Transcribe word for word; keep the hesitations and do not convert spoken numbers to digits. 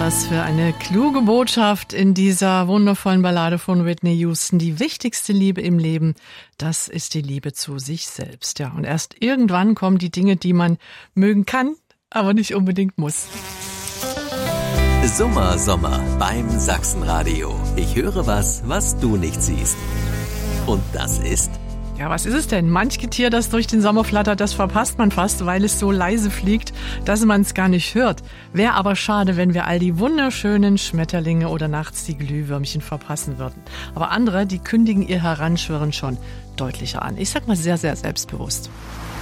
Was für eine kluge Botschaft in dieser wundervollen Ballade von Whitney Houston. Die wichtigste Liebe im Leben, das ist die Liebe zu sich selbst. Ja, und erst irgendwann kommen die Dinge, die man mögen kann, aber nicht unbedingt muss. Summer, Sommer beim Sachsenradio. Ich höre was, was du nicht siehst. Und das ist... Ja, was ist es denn? Manch Getier, das durch den Sommer flattert, das verpasst man fast, weil es so leise fliegt, dass man es gar nicht hört. Wäre aber schade, wenn wir all die wunderschönen Schmetterlinge oder nachts die Glühwürmchen verpassen würden. Aber andere, die kündigen ihr Heranschwirren schon deutlicher an. Ich sag mal sehr, sehr selbstbewusst.